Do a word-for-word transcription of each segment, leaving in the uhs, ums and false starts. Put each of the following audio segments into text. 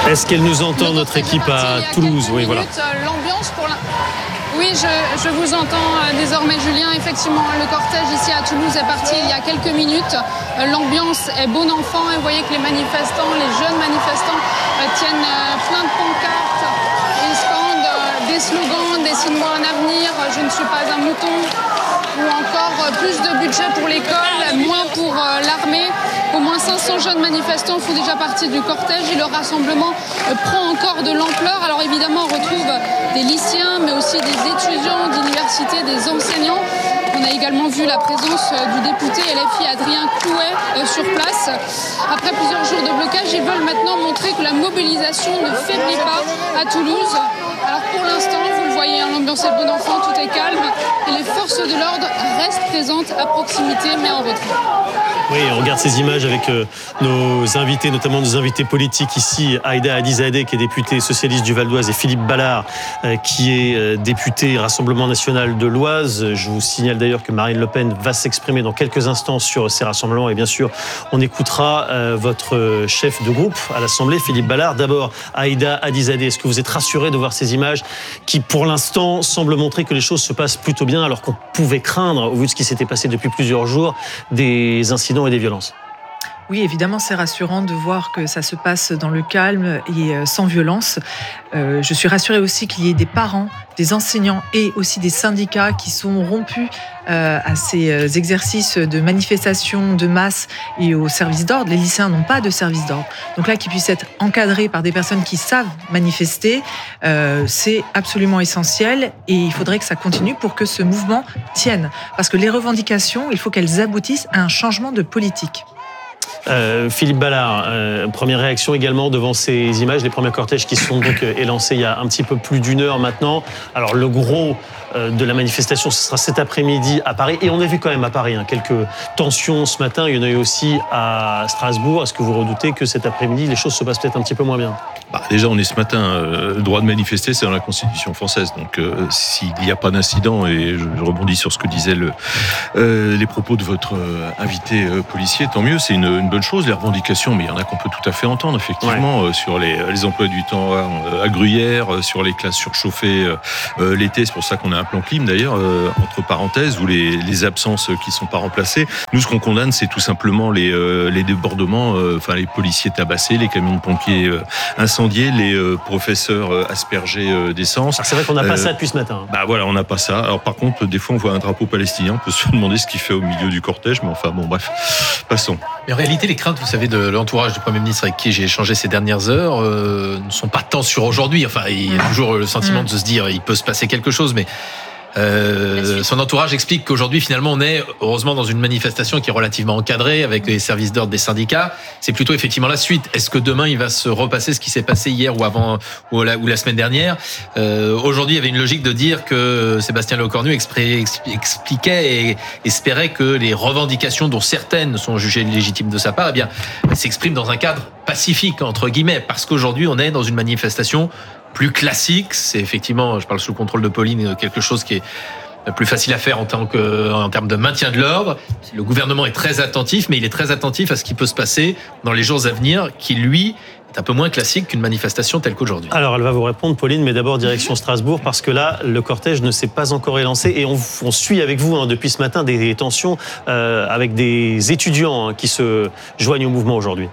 Est-ce qu'elle nous entend, notre équipe à Toulouse? Oui, voilà. L'ambiance pour la... Oui, je, je vous entends désormais, Julien. Effectivement, le cortège ici à Toulouse est parti il y a quelques minutes. L'ambiance est bon enfant et vous voyez que les manifestants, les jeunes manifestants tiennent plein de pancartes et scandent des slogans, dessine-moi un avenir, je ne suis pas un mouton, ou encore plus de budget pour l'école, moins pour l'armée. Au moins cinq cents jeunes manifestants font déjà partie du cortège et le rassemblement prend encore de l'ampleur. Alors évidemment, on retrouve des lycéens, mais aussi des étudiants d'université, des enseignants. On a également vu la présence du député L F I Adrien Couet sur place. Après plusieurs jours de blocage, ils veulent maintenant montrer que la mobilisation ne faiblit pas à Toulouse. Alors pour l'instant, vous le voyez, l'ambiance est bon enfant, tout est calme et les forces de l'ordre restent présentes à proximité mais en retrait. Oui, on regarde ces images avec euh, nos invités, notamment nos invités politiques ici, Aïda Hadizadeh, qui est députée socialiste du Val d'Oise, et Philippe Ballard, euh, qui est euh, député Rassemblement National de l'Oise. Je vous signale d'ailleurs que Marine Le Pen va s'exprimer dans quelques instants sur ces rassemblements. Et bien sûr, on écoutera euh, votre chef de groupe à l'Assemblée, Philippe Ballard. D'abord, Aïda Hadizadeh, est-ce que vous êtes rassuré de voir ces images qui, pour l'instant, semblent montrer que les choses se passent plutôt bien, alors qu'on pouvait craindre, au vu de ce qui s'était passé depuis plusieurs jours, des incidents et des violences? Oui, évidemment, c'est rassurant de voir que ça se passe dans le calme et sans violence. Euh, je suis rassurée aussi qu'il y ait des parents, des enseignants et aussi des syndicats qui sont rompus euh, à ces exercices de manifestation de masse et au service d'ordre. Les lycéens n'ont pas de service d'ordre. Donc là, qu'ils puissent être encadrés par des personnes qui savent manifester, euh, c'est absolument essentiel et il faudrait que ça continue pour que ce mouvement tienne. Parce que les revendications, il faut qu'elles aboutissent à un changement de politique. Euh, Philippe Ballard, euh, première réaction également devant ces images, les premiers cortèges qui sont donc élancés il y a un petit peu plus d'une heure maintenant. Alors le gros euh, de la manifestation, ce sera cet après-midi à Paris. Et on a vu quand même à Paris hein, quelques tensions ce matin. Il y en a eu aussi à Strasbourg. Est-ce que vous redoutez que cet après-midi, les choses se passent peut-être un petit peu moins bien? Bah, déjà, on est ce matin, euh, le droit de manifester, c'est dans la Constitution française. Donc, euh, s'il n'y a pas d'incident, et je, je rebondis sur ce que disaient le, euh, les propos de votre euh, invité euh, policier, tant mieux, c'est une, une bonne chose. Les revendications, mais il y en a qu'on peut tout à fait entendre, effectivement, ouais. euh, sur les, les emplois du temps euh, à Gruyère, euh, sur les classes surchauffées euh, euh, l'été. C'est pour ça qu'on a un plan clim, d'ailleurs, euh, entre parenthèses, ou les, les absences qui ne sont pas remplacées. Nous, ce qu'on condamne, c'est tout simplement les, euh, les débordements, euh, enfin les policiers tabassés, les camions de pompiers euh, incendiés, les euh, professeurs euh, aspergés euh, d'essence. C'est vrai qu'on n'a pas euh, ça depuis ce matin. Bah voilà, on n'a pas ça. Alors par contre, des fois, on voit un drapeau palestinien, on peut se demander ce qu'il fait au milieu du cortège, mais enfin bon, bref, passons. Mais en réalité, les craintes, vous savez, de l'entourage du Premier ministre avec qui j'ai échangé ces dernières heures euh, ne sont pas tant sur aujourd'hui. Enfin, il y a toujours le sentiment de se dire il peut se passer quelque chose, mais Euh, son entourage explique qu'aujourd'hui, finalement, on est heureusement dans une manifestation qui est relativement encadrée avec les services d'ordre des syndicats. C'est plutôt effectivement la suite. Est-ce que demain, il va se repasser ce qui s'est passé hier ou avant ou la, ou la semaine dernière? euh, Aujourd'hui, il y avait une logique de dire que Sébastien Lecornu expliquait et espérait que les revendications, dont certaines sont jugées légitimes de sa part, eh bien, s'expriment dans un cadre pacifique, entre guillemets, parce qu'aujourd'hui, on est dans une manifestation plus classique. C'est effectivement, je parle sous le contrôle de Pauline, quelque chose qui est plus facile à faire en tant que, en termes de maintien de l'ordre. Le gouvernement est très attentif, mais il est très attentif à ce qui peut se passer dans les jours à venir, qui lui est un peu moins classique qu'une manifestation telle qu'aujourd'hui. Alors elle va vous répondre, Pauline, mais d'abord direction Strasbourg, parce que là, le cortège ne s'est pas encore élancé et on, on suit avec vous hein, depuis ce matin des tensions euh, avec des étudiants hein, qui se joignent au mouvement aujourd'hui.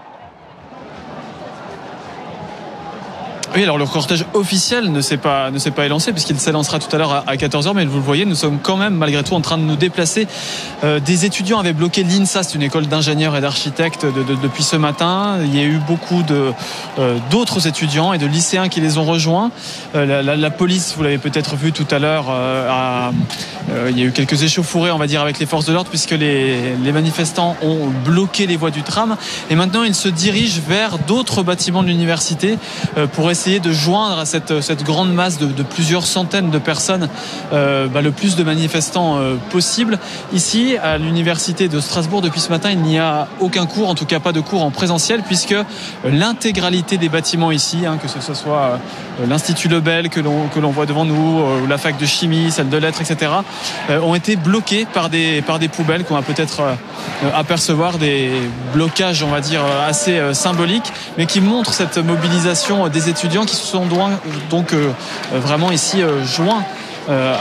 Oui, alors le cortège officiel ne s'est pas, ne s'est pas élancé puisqu'il s'élancera tout à l'heure à quatorze heures, mais vous le voyez, nous sommes quand même malgré tout en train de nous déplacer. Euh, des étudiants avaient bloqué l'INSA, c'est une école d'ingénieurs et d'architectes de, de, depuis ce matin. Il y a eu beaucoup de, euh, d'autres étudiants et de lycéens qui les ont rejoints. Euh, la, la, la police, vous l'avez peut-être vu tout à l'heure, euh, a, euh, il y a eu quelques échauffourées, on va dire, avec les forces de l'ordre puisque les, les manifestants ont bloqué les voies du tram et maintenant ils se dirigent vers d'autres bâtiments de l'université euh, pour essayer essayer de joindre à cette, cette grande masse de, de plusieurs centaines de personnes euh, bah, le plus de manifestants euh, possible. Ici, à l'université de Strasbourg, depuis ce matin, il n'y a aucun cours, en tout cas pas de cours en présentiel, puisque l'intégralité des bâtiments ici, hein, que ce soit euh, l'Institut Lebel que l'on, que l'on voit devant nous, euh, la fac de chimie, celle de lettres, et cetera, euh, ont été bloqués par des, par des poubelles qu'on va peut-être euh, apercevoir, des blocages, on va dire, assez euh, symboliques, mais qui montrent cette mobilisation des étudiants qui se sont donc euh, vraiment ici euh, joints Euh,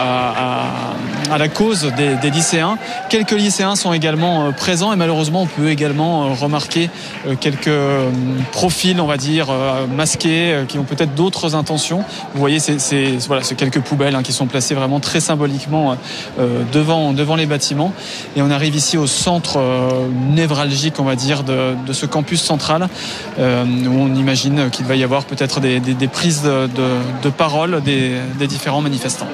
à, à, à la cause des, des lycéens. Quelques lycéens sont également euh, présents et malheureusement on peut également euh, remarquer euh, quelques euh, profils, on va dire, euh, masqués, euh, qui ont peut-être d'autres intentions. Vous voyez, c'est, c'est, voilà, c'est quelques poubelles hein, qui sont placées vraiment très symboliquement euh, devant, devant les bâtiments. Et on arrive ici au centre euh, névralgique, on va dire, de, de ce campus central, euh, où on imagine qu'il va y avoir peut-être des, des, des prises de, de, de parole des, des différents manifestants.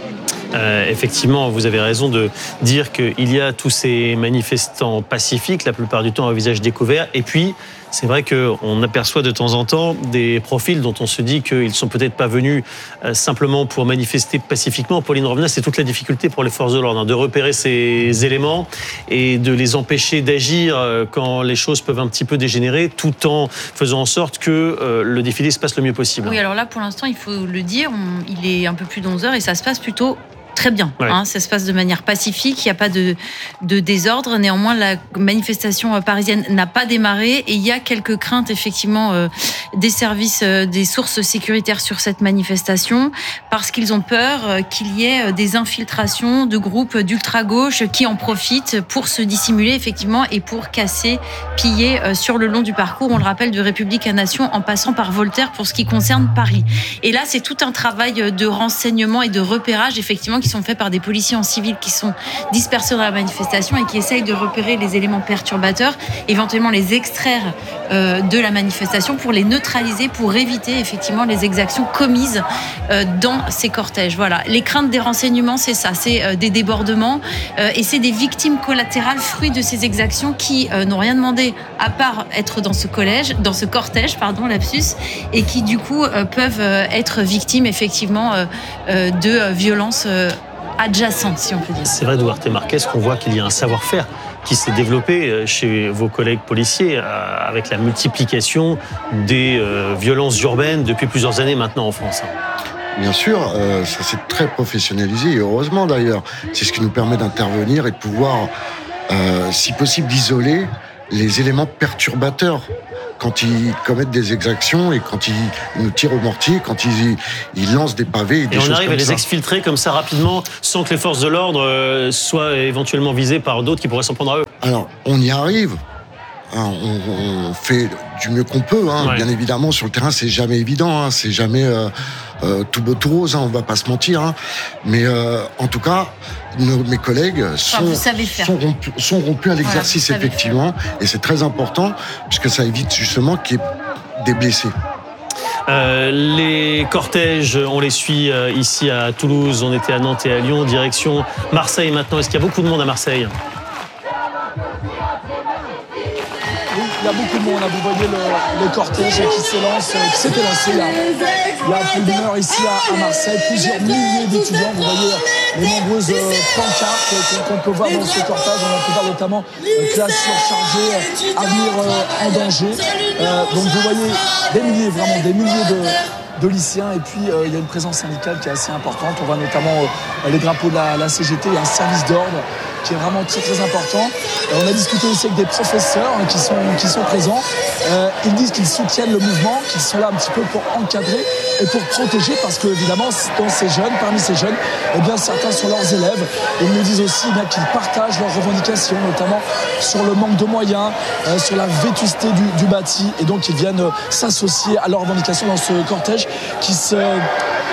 Euh, effectivement, vous avez raison de dire qu'il y a tous ces manifestants pacifiques, la plupart du temps au visage découvert, et puis c'est vrai qu'on aperçoit de temps en temps des profils dont on se dit qu'ils ne sont peut-être pas venus simplement pour manifester pacifiquement. Pauline Rovna, c'est toute la difficulté pour les forces de l'ordre, de repérer ces éléments et de les empêcher d'agir quand les choses peuvent un petit peu dégénérer, tout en faisant en sorte que le défilé se passe le mieux possible. Oui, alors là, pour l'instant, il faut le dire, on, il est un peu plus d'onze heures et ça se passe plutôt très bien, ouais. hein, ça se passe de manière pacifique, il n'y a pas de, de désordre. Néanmoins, la manifestation parisienne n'a pas démarré et il y a quelques craintes effectivement euh, des services, euh, des sources sécuritaires sur cette manifestation parce qu'ils ont peur euh, qu'il y ait des infiltrations de groupes d'ultra-gauche qui en profitent pour se dissimuler effectivement et pour casser, piller euh, sur le long du parcours, on le rappelle, de République à Nation en passant par Voltaire pour ce qui concerne Paris. Et là, c'est tout un travail de renseignement et de repérage effectivement qui sont faits par des policiers en civil qui sont dispersés dans la manifestation et qui essayent de repérer les éléments perturbateurs, éventuellement les extraire euh, de la manifestation pour les neutraliser, pour éviter effectivement les exactions commises euh, dans ces cortèges. Voilà. Les craintes des renseignements, c'est ça, c'est euh, des débordements euh, et c'est des victimes collatérales fruits de ces exactions qui euh, n'ont rien demandé à part être dans ce collège, dans ce cortège, pardon, lapsus, et qui du coup euh, peuvent euh, être victimes effectivement euh, euh, de euh, violences euh, adjacentes, si on peut dire. C'est vrai, Duarte Marquez, qu'on voit qu'il y a un savoir-faire qui s'est développé chez vos collègues policiers avec la multiplication des violences urbaines depuis plusieurs années maintenant en France. Bien sûr, euh, ça s'est très professionnalisé et heureusement d'ailleurs. C'est ce qui nous permet d'intervenir et de pouvoir, euh, si possible, d'isoler les éléments perturbateurs quand ils commettent des exactions et quand ils nous tirent au mortier, quand ils, ils lancent des pavés et des et choses comme ça. Et on arrive à les exfiltrer comme ça rapidement sans que les forces de l'ordre soient éventuellement visées par d'autres qui pourraient s'en prendre à eux. Alors, on y arrive. On, on fait du mieux qu'on peut. Hein. Ouais. Bien évidemment, sur le terrain, c'est jamais évident. Hein. C'est jamais euh, euh, tout beau, tout rose. Hein. On va pas se mentir. Hein. Mais euh, en tout cas, nos, mes collègues sont, enfin, sont, rompus, sont rompus à l'exercice, voilà, effectivement. Et c'est très important, puisque ça évite justement qu'il y ait des blessés. Euh, les cortèges, on les suit euh, ici à Toulouse. On était à Nantes et à Lyon, direction Marseille maintenant. Est-ce qu'il y a beaucoup de monde à Marseille ? Il y a beaucoup de monde, vous voyez le, le cortège qui s'élance, qui s'était lancé il y a, il y a plus d'une heure ici à, à Marseille, plusieurs milliers d'étudiants, vous voyez les nombreuses pancartes qu'on peut voir dans ce cortège, on peut voir notamment classe surchargée, avenir en danger, euh, donc vous voyez des milliers, vraiment des milliers de de lycéens et puis euh, il y a une présence syndicale qui est assez importante, on voit notamment euh, les drapeaux de la, la C G T, il y a un service d'ordre qui est vraiment très très important. Euh, on a discuté aussi avec des professeurs hein, qui, sont, qui sont présents. Euh, ils disent qu'ils soutiennent le mouvement, qu'ils sont là un petit peu pour encadrer et pour protéger parce que évidemment dans ces jeunes, parmi ces jeunes, eh bien, certains sont leurs élèves. Ils nous disent aussi eh bien, qu'ils partagent leurs revendications, notamment sur le manque de moyens, euh, sur la vétusté du, du bâti et donc ils viennent euh, s'associer à leurs revendications dans ce cortège qui se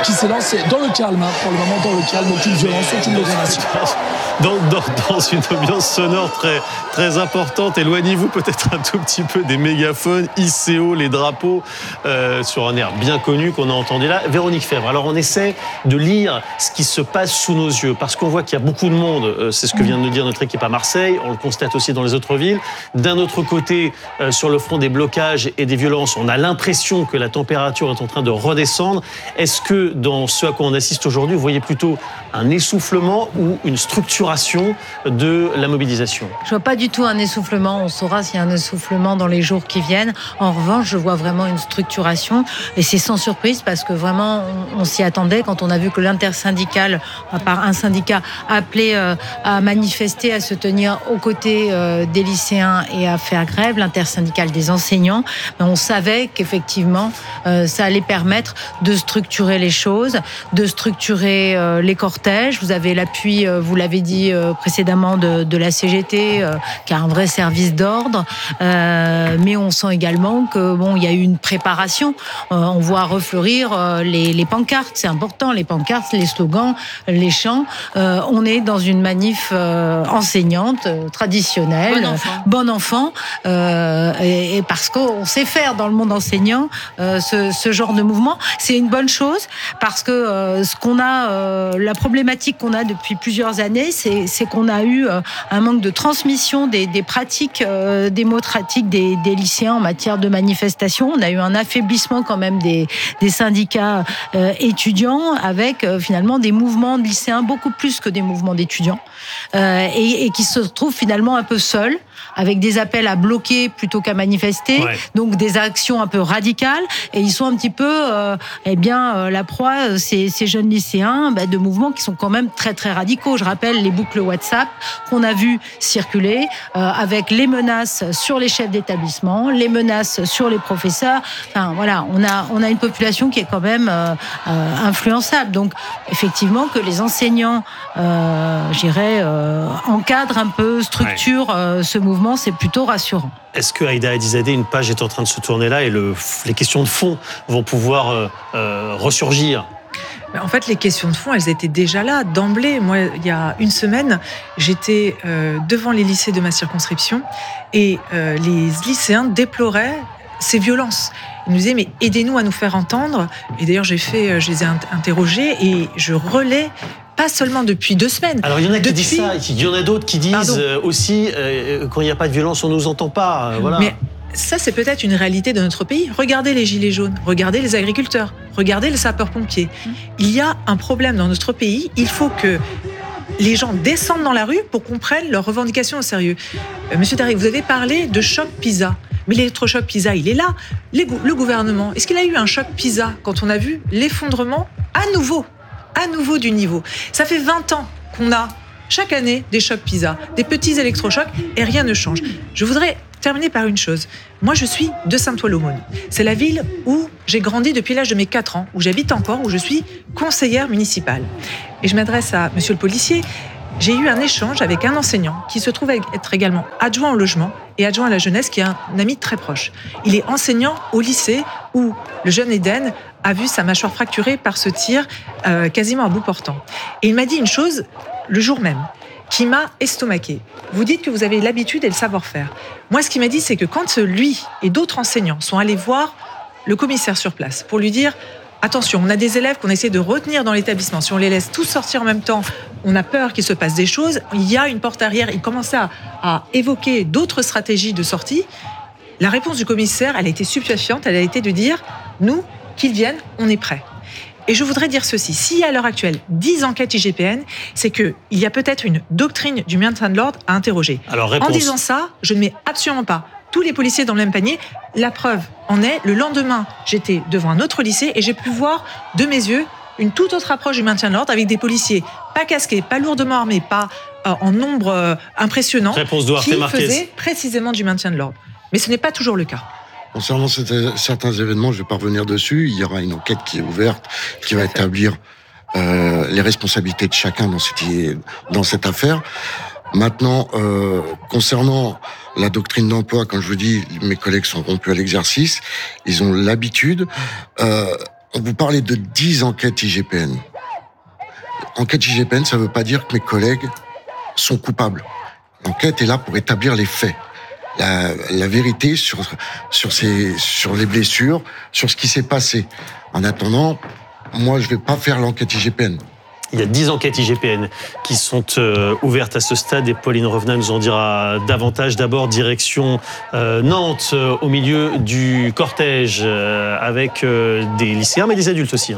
qui s'est lancé dans le calme, hein, pour le moment dans le calme, aucune violence, aucune détonation. Dans, dans, dans une ambiance sonore très, très importante, éloignez-vous peut-être un tout petit peu des mégaphones, hissez haut les drapeaux euh, sur un air bien connu qu'on a entendu là. Véronique Febvre, alors on essaie de lire ce qui se passe sous nos yeux, parce qu'on voit qu'il y a beaucoup de monde, euh, c'est ce que vient de nous dire notre équipe à Marseille, on le constate aussi dans les autres villes. D'un autre côté, euh, sur le front des blocages et des violences, on a l'impression que la température est en train de redescendre. Est-ce que dans ce à quoi on assiste aujourd'hui, vous voyez plutôt un essoufflement ou une structuration de la mobilisation? Je vois pas du tout un essoufflement. On saura s'il y a un essoufflement dans les jours qui viennent. En revanche, je vois vraiment une structuration, et c'est sans surprise parce que vraiment, on, on s'y attendait quand on a vu que l'intersyndicale, par un syndicat, appelé euh, à manifester, à se tenir aux côtés euh, des lycéens et à faire grève, l'intersyndicale des enseignants. Mais on savait qu'effectivement, euh, ça allait permettre de structurer les choses, de structurer euh, les cortèges. Vous avez l'appui, euh, vous l'avez dit euh, précédemment, de, de la C G T, euh, qui a un vrai service d'ordre. Euh, mais on sent également que bon, il y a eu une préparation. Euh, on voit refleurir euh, les, les pancartes. C'est important, les pancartes, les slogans, les chants. Euh, on est dans une manif euh, enseignante, euh, traditionnelle, bon enfant, bon enfant euh, et, et parce qu'on sait faire dans le monde enseignant euh, ce, ce genre de mouvement. C'est une bonne chose parce que euh, ce qu'on a, euh, la problématique qu'on a depuis plusieurs années, c'est, c'est qu'on a eu euh, un manque de transmission des, des pratiques euh, démocratiques des, des lycéens en matière de manifestation. On a eu un affaiblissement quand même des, des syndicats euh, étudiants avec euh, finalement des mouvements de lycéens beaucoup plus que des mouvements d'étudiants euh, et, et qui se retrouvent finalement un peu seuls, avec des appels à bloquer plutôt qu'à manifester, ouais. Donc des actions un peu radicales, et ils sont un petit peu euh, eh bien, euh, la proie, ces, ces jeunes lycéens, bah, de mouvements qui sont quand même très très radicaux. Je rappelle les boucles WhatsApp qu'on a vu circuler, euh, avec les menaces sur les chefs d'établissement, les menaces sur les professeurs. Enfin voilà, on a, on a une population qui est quand même euh, euh, influençable. Donc effectivement que les enseignants, euh, j'irais, euh, encadrent un peu, structurent euh, ce mouvement, c'est plutôt rassurant. Est-ce que Aïda Hadizadeh, une page est en train de se tourner là et le, les questions de fond vont pouvoir euh, euh, ressurgir? En fait, les questions de fond, elles étaient déjà là d'emblée. Moi, il y a une semaine, j'étais euh, devant les lycées de ma circonscription et euh, les lycéens déploraient ces violences. Ils nous disaient, mais aidez-nous à nous faire entendre. Et d'ailleurs, j'ai fait, je les ai interrogés et je relais, pas seulement depuis deux semaines. Alors, il y en a qui depuis... disent ça, il y en a d'autres qui disent Pardon. aussi, euh, quand il n'y a pas de violence, on ne nous entend pas. Euh, voilà. Mais ça, c'est peut-être une réalité de notre pays. Regardez les gilets jaunes, regardez les agriculteurs, regardez les sapeurs-pompiers. Il y a un problème dans notre pays. Il faut que les gens descendent dans la rue pour qu'on prenne leurs revendications au sérieux. Euh, Monsieur Darry, vous avez parlé de choc PISA. Mais l'électrochoc PISA, il est là. Les, le gouvernement, est-ce qu'il a eu un choc PISA quand on a vu l'effondrement à nouveau, à nouveau du niveau? Ça fait vingt ans qu'on a chaque année des chocs PISA, des petits électrochocs, et rien ne change. Je voudrais terminer par une chose. Moi, je suis de Saint-Ouen-l'Aumône. C'est la ville où j'ai grandi depuis l'âge de mes quatre ans, où j'habite encore, où je suis conseillère municipale. Et je m'adresse à monsieur le policier. J'ai eu un échange avec un enseignant qui se trouve être également adjoint au logement et adjoint à la jeunesse, qui est un ami très proche. Il est enseignant au lycée où le jeune Eden a vu sa mâchoire fracturée par ce tir euh, quasiment à bout portant. Et il m'a dit une chose le jour même qui m'a estomaqué. Vous dites que vous avez l'habitude et le savoir-faire. Moi, ce qu'il m'a dit, c'est que quand lui et d'autres enseignants sont allés voir le commissaire sur place pour lui dire « Attention, on a des élèves qu'on essaie de retenir dans l'établissement. Si on les laisse tous sortir en même temps, on a peur qu'il se passe des choses. Il y a une porte arrière. » Il commençait à, à évoquer d'autres stratégies de sortie. La réponse du commissaire, elle a été stupéfiante. Elle a été de dire « Nous, qu'ils viennent, on est prêts. » Et je voudrais dire ceci. S'il y a à l'heure actuelle dix enquêtes I G P N, c'est qu'il y a peut-être une doctrine du maintien de l'ordre à interroger. Alors, réponse... En disant ça, je ne mets absolument pas tous les policiers dans le même panier. La preuve en est, le lendemain, j'étais devant un autre lycée et j'ai pu voir de mes yeux une toute autre approche du maintien de l'ordre avec des policiers pas casqués, pas lourdement armés, pas euh, en nombre euh, impressionnant, qui faisaient précisément du maintien de l'ordre. Mais ce n'est pas toujours le cas. Concernant certains événements, je vais pas revenir dessus. Il y aura une enquête qui est ouverte, qui va établir euh, les responsabilités de chacun dans cette, dans cette affaire. Maintenant, euh, concernant la doctrine d'emploi, quand je vous dis, mes collègues sont rompus à l'exercice, ils ont l'habitude. Euh, on vous parlait de dix enquêtes I G P N. Enquête I G P N, ça veut pas dire que mes collègues sont coupables. L'enquête est là pour établir les faits. La, la vérité sur, sur, ces, sur les blessures, sur ce qui s'est passé. En attendant, moi, je vais pas faire l'enquête I G P N. Il y a dix enquêtes I G P N qui sont euh, ouvertes à ce stade et Pauline Revenat nous en dira davantage. D'abord, direction euh, Nantes, euh, au milieu du cortège, euh, avec euh, des lycéens, mais des adultes aussi. Hein.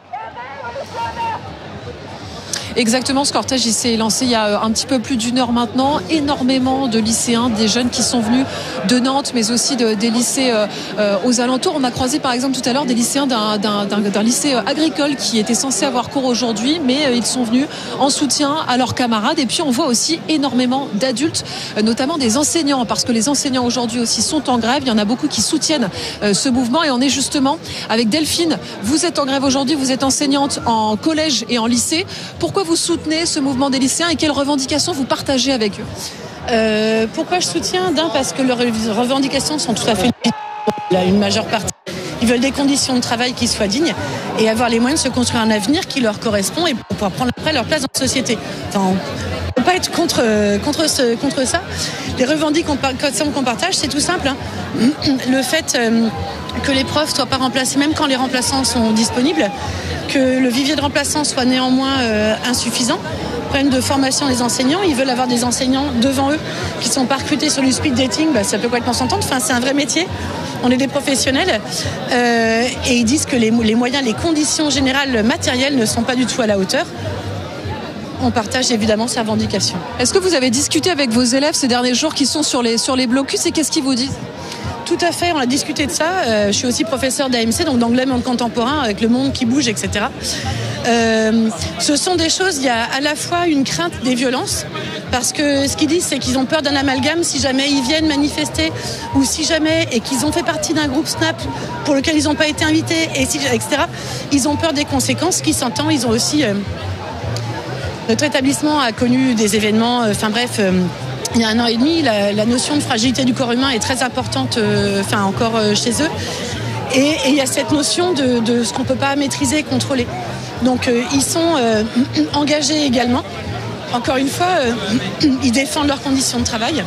Exactement, ce cortège il s'est lancé il y a un petit peu plus d'une heure maintenant. Énormément de lycéens, des jeunes qui sont venus de Nantes, mais aussi de, des lycées euh, aux alentours. On a croisé par exemple tout à l'heure des lycéens d'un, d'un, d'un, d'un lycée agricole qui était censé avoir cours aujourd'hui, mais euh, ils sont venus en soutien à leurs camarades. Et puis on voit aussi énormément d'adultes, euh, notamment des enseignants, parce que les enseignants aujourd'hui aussi sont en grève. Il y en a beaucoup qui soutiennent euh, ce mouvement et on est justement avec Delphine. Vous êtes en grève aujourd'hui, vous êtes enseignante en collège et en lycée. Pourquoi vous soutenez ce mouvement des lycéens et quelles revendications vous partagez avec eux? euh, Pourquoi je soutiens? D'un, parce que leurs revendications sont tout à fait là, une majeure partie. Ils veulent des conditions de travail qui soient dignes et avoir les moyens de se construire un avenir qui leur correspond et pour pouvoir prendre après leur place dans la société. Enfin, on ne peut pas être contre, contre, ce, contre ça. Les revendications qu'on partage, c'est tout simple. Hein. Le fait euh, que les profs ne soient pas remplacés, même quand les remplaçants sont disponibles, que le vivier de remplaçants soit néanmoins euh, insuffisant. Problème de formation des enseignants, ils veulent avoir des enseignants devant eux qui ne sont pas recrutés sur du speed dating, bah, ça peut complètement s'entendre, enfin, c'est un vrai métier, on est des professionnels euh, et ils disent que les, les moyens, les conditions générales matérielles ne sont pas du tout à la hauteur. On partage évidemment ces revendications. Est-ce que vous avez discuté avec vos élèves ces derniers jours qui sont sur les, sur les blocus et qu'est-ce qu'ils vous disent ? Tout à fait, on a discuté de ça. Euh, je suis aussi professeure d'A M C, donc d'anglais monde contemporain, avec le monde qui bouge, et cetera. Euh, ce sont des choses, il y a à la fois une crainte des violences, parce que ce qu'ils disent, c'est qu'ils ont peur d'un amalgame si jamais ils viennent manifester, ou si jamais, et qu'ils ont fait partie d'un groupe Snap pour lequel ils n'ont pas été invités, et, si, et cetera. Ils ont peur des conséquences, qui s'entend, ils ont aussi... Euh, notre établissement a connu des événements, enfin euh, bref... Euh, il y a un an et demi, la, la notion de fragilité du corps humain est très importante, euh, enfin encore euh, chez eux. Et, et il y a cette notion de, de ce qu'on ne peut pas maîtriser et contrôler. Donc euh, ils sont euh, engagés également. Encore une fois, euh, ils défendent leurs conditions de travail.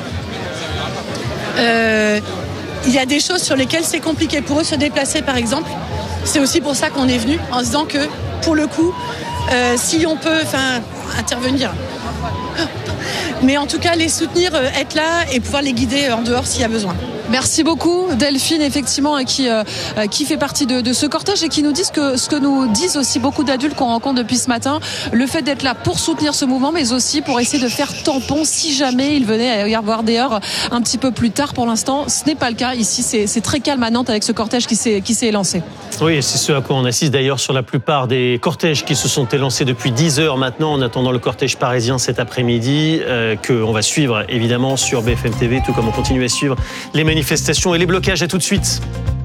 Euh, il y a des choses sur lesquelles c'est compliqué pour eux se déplacer, par exemple. C'est aussi pour ça qu'on est venu, en se disant que, pour le coup, euh, si on peut enfin, intervenir... Mais en tout cas, les soutenir, être là et pouvoir les guider en dehors s'il y a besoin. Merci beaucoup Delphine, effectivement, qui, euh, qui fait partie de, de ce cortège et qui nous dit ce que, ce que nous disent aussi beaucoup d'adultes qu'on rencontre depuis ce matin, le fait d'être là pour soutenir ce mouvement, mais aussi pour essayer de faire tampon si jamais il venait à y avoir des heures un petit peu plus tard. Pour l'instant, ce n'est pas le cas. Ici, c'est, c'est très calme à Nantes avec ce cortège qui s'est, qui s'est lancé. Oui, c'est ce à quoi on assiste d'ailleurs sur la plupart des cortèges qui se sont élancés depuis dix heures maintenant, en attendant le cortège parisien cet après-midi, euh, qu'on va suivre évidemment sur B F M T V, tout comme on continue à suivre les manifestations et les blocages. À tout de suite.